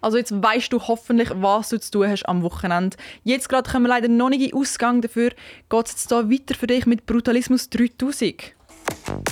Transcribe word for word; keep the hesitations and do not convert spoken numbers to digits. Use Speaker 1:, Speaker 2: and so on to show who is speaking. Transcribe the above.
Speaker 1: Also jetzt weisst du hoffentlich, was du zu tun hast am Wochenende. Jetzt gerade können wir leider noch nicht in den Ausgang. Dafür geht es jetzt hier weiter für dich mit Brutalismus dreitausend.